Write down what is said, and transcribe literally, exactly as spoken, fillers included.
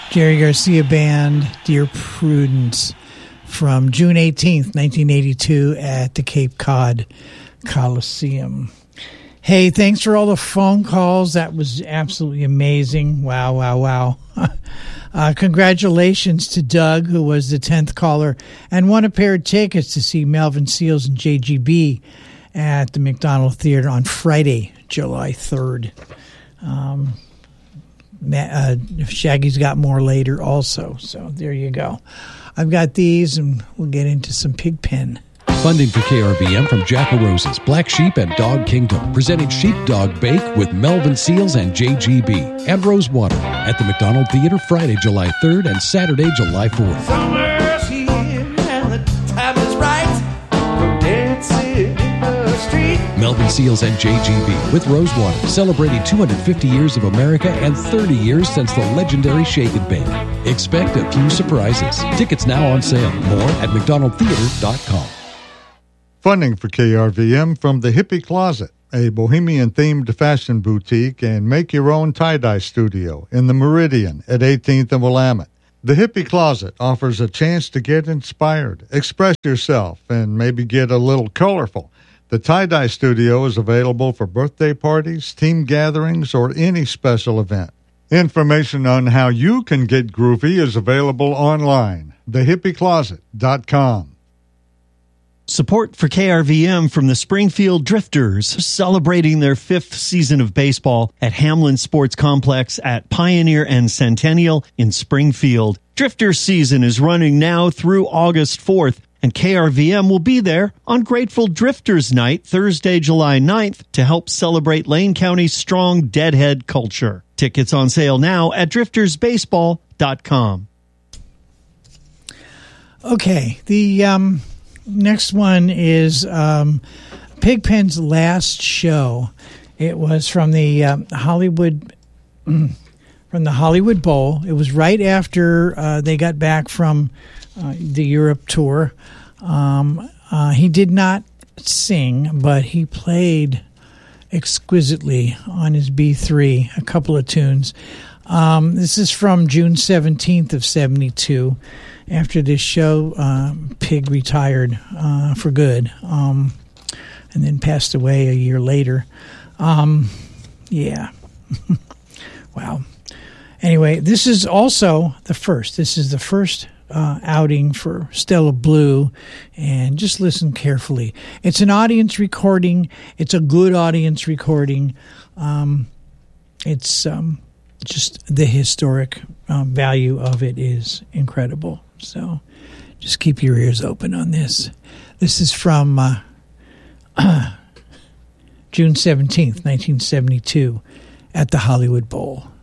Jerry Garcia Band, Dear Prudence, from June eighteenth, nineteen eighty-two at the Cape Cod Coliseum. Hey, thanks for all the phone calls. That was absolutely amazing. Wow, wow, wow. Uh, congratulations to Doug, who was the tenth caller, and won a pair of tickets to see Melvin Seals and J G B at the McDonald Theater on Friday, July third. Um, uh, Shaggy's got more later also, so there you go. I've got these, and we'll get into some Pigpen. Funding for K R V M from Jackal Roses, Black Sheep, and Dog Kingdom. Presenting Sheepdog Bake with Melvin Seals and J G B. And Rosewater at the McDonald Theater Friday, July third and Saturday, July fourth. Summer's here and the time is right for dancing in the street. Melvin Seals and J G B with Rosewater, celebrating two hundred fifty years of America and thirty years since the legendary Shake and Bake. Expect a few surprises. Tickets now on sale. More at mcdonald theater dot com. Funding for K R V M from the Hippie Closet, a bohemian-themed fashion boutique and make-your-own tie-dye studio in the Meridian at eighteenth and Willamette. The Hippie Closet offers a chance to get inspired, express yourself, and maybe get a little colorful. The tie-dye studio is available for birthday parties, team gatherings, or any special event. Information on how you can get groovy is available online, the hippie closet dot com. Support for K R V M from the Springfield Drifters, celebrating their fifth season of baseball at Hamlin Sports Complex at Pioneer and Centennial in Springfield. Drifters season is running now through August fourth, and K R V M will be there on Grateful Drifters Night, Thursday, July ninth, to help celebrate Lane County's strong Deadhead culture. Tickets on sale now at drifters baseball dot com. Okay, the... um. Next one is um, Pigpen's last show. It was from the um, Hollywood from the Hollywood Bowl. It was right after uh, they got back from uh, the Europe tour. Um, uh, he did not sing, but he played exquisitely on his B three, a couple of tunes. Um, this is from June seventeenth of seventy-two. After this show, uh, Pig retired uh, for good, um, and then passed away a year later. Um, yeah. Wow. Anyway, this is also the first. This is the first uh, outing for Stella Blue, and just listen carefully. It's an audience recording. It's a good audience recording. Um, it's um, just the historic uh, value of it is incredible. So just keep your ears open on this. This is from uh, June seventeenth, nineteen seventy-two at the Hollywood Bowl.